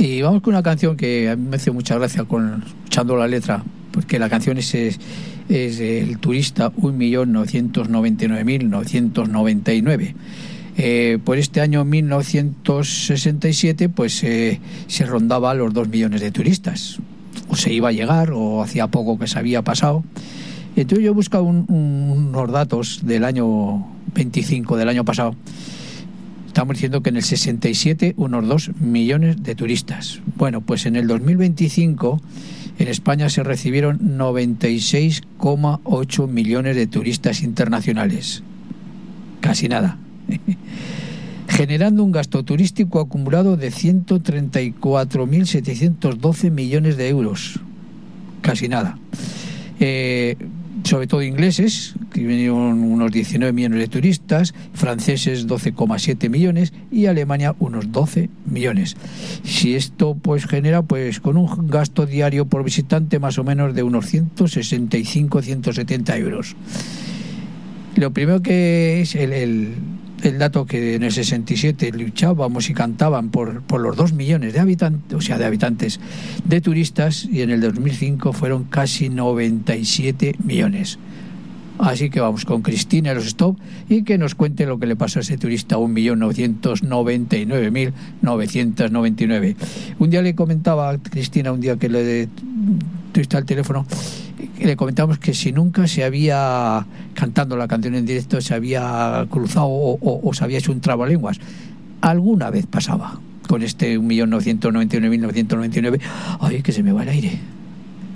Y vamos con una canción que a mí me hace mucha gracia escuchando la letra, porque la canción es El turista 1.999.999. Por este año 1967 pues se rondaba los 2 millones de turistas, o se iba a llegar, o hacía poco que se había pasado. Entonces yo he buscado unos datos del año 25 del año pasado. Estamos diciendo que en el 67 unos 2 millones de turistas. Bueno, pues en el 2025 en España se recibieron 96,8 millones de turistas internacionales. Casi nada. Generando un gasto turístico acumulado de 134.712 millones de euros. Casi nada. Sobre todo ingleses, que vinieron unos 19 millones de turistas, franceses 12,7 millones y Alemania unos 12 millones. Si esto pues genera pues con un gasto diario por visitante más o menos de unos 165-170 euros. Lo primero que es el dato, que en el 67 luchábamos y cantaban por los 2 millones de habitantes, de turistas, y en el 2005 fueron casi 97 millones. Así que vamos con Cristina y los Stop y que nos cuente lo que le pasó a ese turista, 1.999.999. Un día le comentaba a Cristina, un día que le entrevisté al teléfono, le comentamos que si nunca se había, cantando la canción en directo, se había cruzado o se había hecho un trabalenguas. Alguna vez pasaba con este 1.999.999. Ay, que se me va el aire.